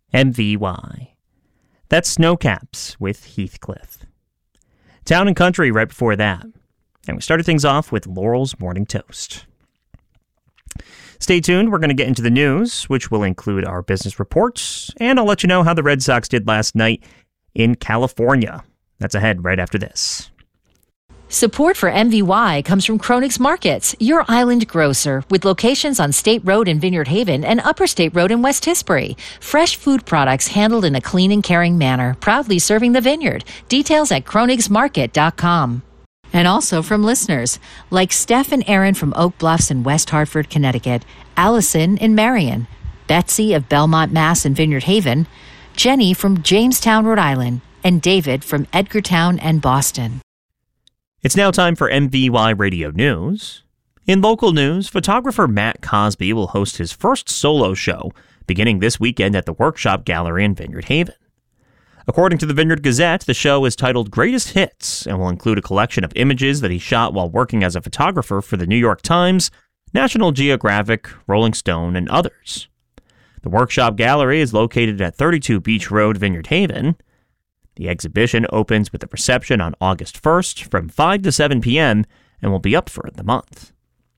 MVY. That's Snowcaps with Heathcliff. Town and Country right before that. And we started things off with Laurel's Morning Toast. Stay tuned, we're going to get into the news, which will include our business reports, and I'll let you know how the Red Sox did last night in California. That's ahead right after this. Support for MVY comes from Chronix Markets, your island grocer, with locations on State Road in Vineyard Haven and Upper State Road in West Tisbury. Fresh food products handled in a clean and caring manner, proudly serving the vineyard. Details at cronixmarket.com. And also from listeners like Steph and Aaron from Oak Bluffs in West Hartford, Connecticut, Allison in Marion, Betsy of Belmont, Mass. In Vineyard Haven, Jenny from Jamestown, Rhode Island, and David from Edgartown and Boston. It's now time for MVY Radio News. In local news, photographer Matt Cosby will host his first solo show beginning this weekend at the Workshop Gallery in Vineyard Haven. According to the Vineyard Gazette, the show is titled Greatest Hits and will include a collection of images that he shot while working as a photographer for the New York Times, National Geographic, Rolling Stone, and others. The Workshop Gallery is located at 32 Beach Road, Vineyard Haven. The exhibition opens with a reception on August 1st from 5 to 7 p.m. and will be up for the month.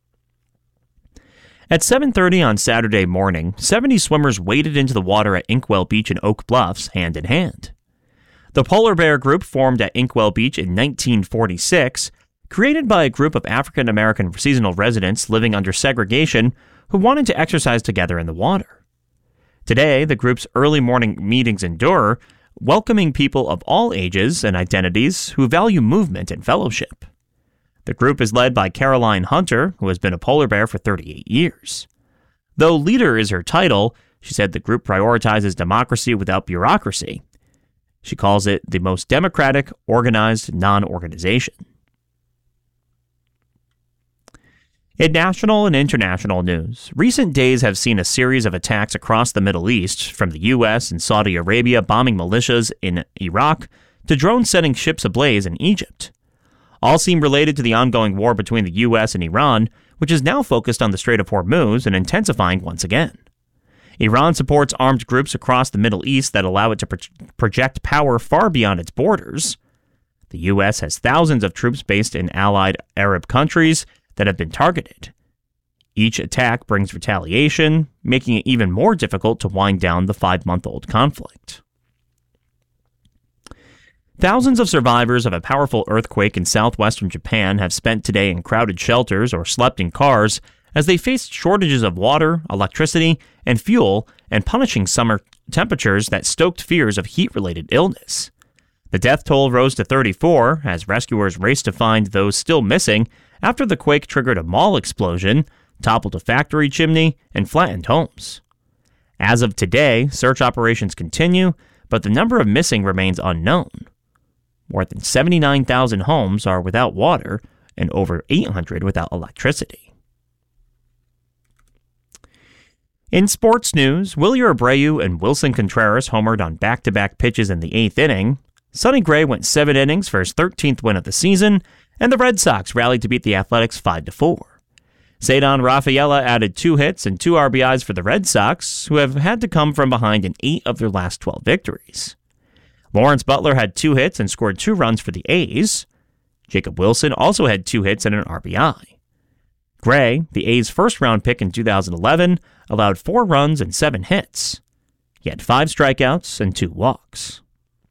At 7:30 on Saturday morning, 70 swimmers waded into the water at Inkwell Beach in Oak Bluffs hand in hand. The Polar Bear Group formed at Inkwell Beach in 1946, created by a group of African-American seasonal residents living under segregation who wanted to exercise together in the water. Today, the group's early morning meetings endure, welcoming people of all ages and identities who value movement and fellowship. The group is led by Caroline Hunter, who has been a polar bear for 38 years. Though leader is her title, she said the group prioritizes democracy without bureaucracy. She calls it the most democratic, organized non-organization. In national and international news, recent days have seen a series of attacks across the Middle East, from the U.S. and Saudi Arabia bombing militias in Iraq to drones setting ships ablaze in Egypt. All seem related to the ongoing war between the U.S. and Iran, which is now focused on the Strait of Hormuz and intensifying once again. Iran supports armed groups across the Middle East that allow it to project power far beyond its borders. The U.S. has thousands of troops based in allied Arab countries that have been targeted. Each attack brings retaliation, making it even more difficult to wind down the 5-month-old conflict. Thousands of survivors of a powerful earthquake in southwestern Japan have spent today in crowded shelters or slept in cars as they faced shortages of water, electricity, and fuel, and punishing summer temperatures that stoked fears of heat-related illness. The death toll rose to 34 as rescuers raced to find those still missing after the quake triggered a mall explosion, toppled a factory chimney, and flattened homes. As of today, search operations continue, but the number of missing remains unknown. More than 79,000 homes are without water and over 800 without electricity. In sports news, Wilyer Abreu and Wilson Contreras homered on back-to-back pitches in the 8th inning. Sonny Gray went 7 innings for his 13th win of the season, and the Red Sox rallied to beat the Athletics 5-4. Ceddanne Rafaela added 2 hits and 2 RBIs for the Red Sox, who have had to come from behind in 8 of their last 12 victories. Lawrence Butler had 2 hits and scored 2 runs for the A's. Jacob Wilson also had 2 hits and an RBI. Gray, the A's first-round pick in 2011, allowed 4 runs and 7 hits. He had 5 strikeouts and 2 walks.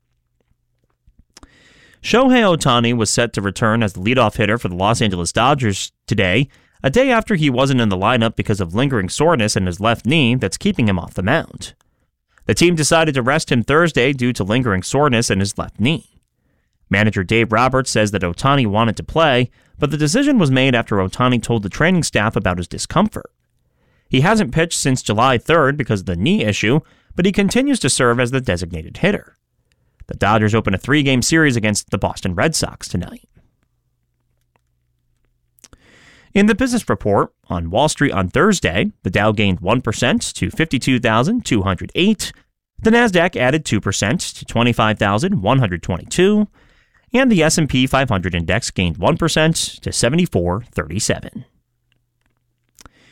Shohei Ohtani was set to return as the leadoff hitter for the Los Angeles Dodgers today, a day after he wasn't in the lineup because of lingering soreness in his left knee that's keeping him off the mound. The team decided to rest him Thursday due to lingering soreness in his left knee. Manager Dave Roberts says that Ohtani wanted to play, but the decision was made after Ohtani told the training staff about his discomfort. He hasn't pitched since July 3rd because of the knee issue, but he continues to serve as the designated hitter. The Dodgers open a 3-game series against the Boston Red Sox tonight. In the business report, on Wall Street on Thursday, the Dow gained 1% to 52,208, the Nasdaq added 2% to 25,122, and the S&P 500 index gained 1% to 7437.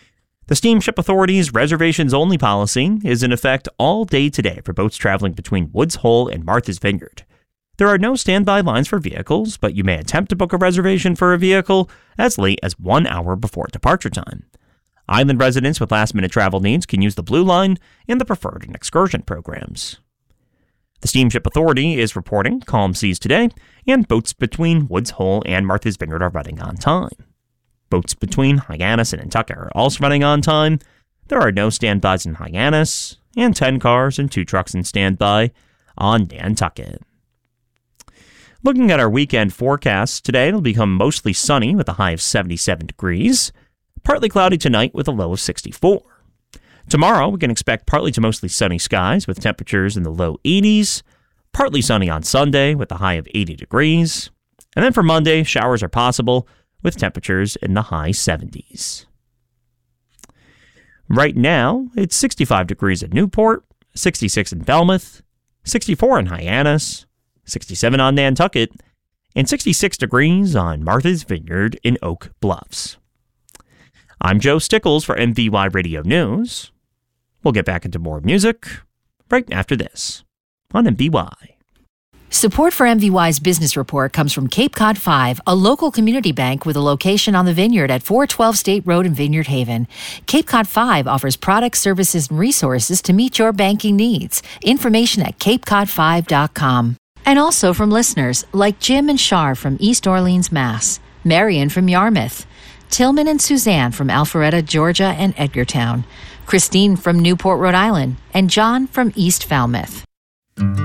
The Steamship Authority's reservations-only policy is in effect all day today for boats traveling between Woods Hole and Martha's Vineyard. There are no standby lines for vehicles, but you may attempt to book a reservation for a vehicle as late as 1 hour before departure time. Island residents with last-minute travel needs can use the Blue Line and the Preferred and Excursion programs. The Steamship Authority is reporting calm seas today, and boats between Woods Hole and Martha's Vineyard are running on time. Boats between Hyannis and Nantucket are also running on time. There are no standbys in Hyannis, and 10 cars and 2 trucks in standby on Nantucket. Looking at our weekend forecast, today it'll become mostly sunny with a high of 77 degrees. Partly cloudy tonight with a low of 64. Tomorrow, we can expect partly to mostly sunny skies with temperatures in the low 80s. Partly sunny on Sunday with a high of 80 degrees. And then for Monday, showers are possible with temperatures in the high 70s. Right now, it's 65 degrees at Newport, 66 in Falmouth, 64 in Hyannis, 67 on Nantucket, and 66 degrees on Martha's Vineyard in Oak Bluffs. I'm Joe Stickles for MVY Radio News. We'll get back into more music right after this on MVY. Support for MVY's business report comes from Cape Cod 5, a local community bank with a location on the Vineyard at 412 State Road in Vineyard Haven. Cape Cod 5 offers products, services, and resources to meet your banking needs. Information at capecod5.com. And also from listeners like Jim and Shar from East Orleans, Mass., Marion from Yarmouth, Tillman and Suzanne from Alpharetta, Georgia and Edgartown, Christine from Newport, Rhode Island, and John from East Falmouth.